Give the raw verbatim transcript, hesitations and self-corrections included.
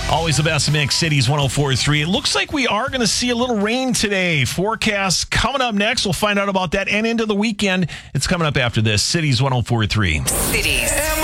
Always the best mix, Cities one oh four point three. It looks like we are going to see a little rain today. Forecast coming up next. We'll find out about that and into the weekend. It's coming up after this. Cities one oh four point three. Cities.